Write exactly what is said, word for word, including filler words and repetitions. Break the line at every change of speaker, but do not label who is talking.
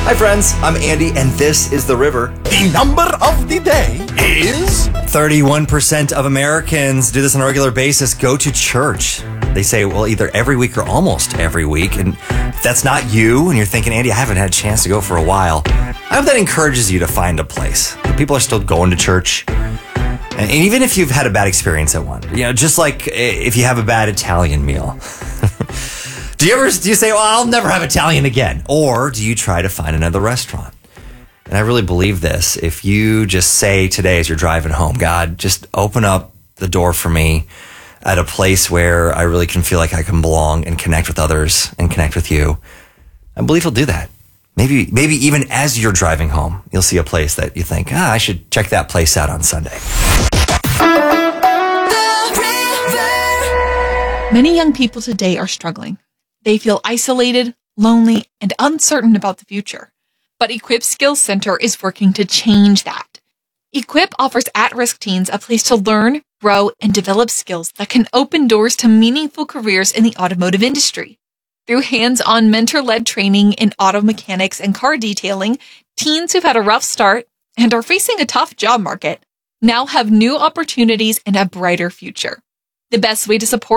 Hi friends, I'm Andy and this is The River.
The number of the day is...
thirty-one percent of Americans do this on a regular basis, go to church. They say, well, either every week or almost every week. And if that's not you and you're thinking, Andy, I haven't had a chance to go for a while, I hope that encourages you to find a place. People are still going to church. And even if you've had a bad experience at one, you know, just like if you have a bad Italian meal. Do you ever, do you say, well, I'll never have Italian again? Or do you try to find another restaurant? And I really believe this. If you just say today as you're driving home, God, just open up the door for me at a place where I really can feel like I can belong and connect with others and connect with you, I believe he'll do that. Maybe, maybe even as you're driving home, you'll see a place that you think, ah, I should check that place out on Sunday.
Many young people today are struggling. They feel isolated, lonely, and uncertain about the future. But Equip Skills Center is working to change that. Equip offers at-risk teens a place to learn, grow, and develop skills that can open doors to meaningful careers in the automotive industry. Through hands-on mentor-led training in auto mechanics and car detailing, teens who've had a rough start and are facing a tough job market now have new opportunities and a brighter future. The best way to support